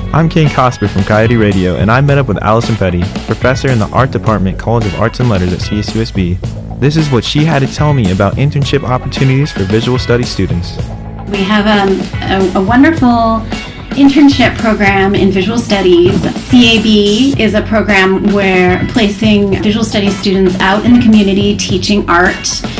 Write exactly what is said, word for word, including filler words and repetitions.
I'm Kane Cosper from Coyote Radio, and I met up with Allison Petty, professor in the Art Department, College of Arts and Letters at C S U S B. This is what she had to tell me about internship opportunities for visual studies students. We have um, a, a wonderful internship program in visual studies. C A B is a program where placing visual studies students out in the community teaching art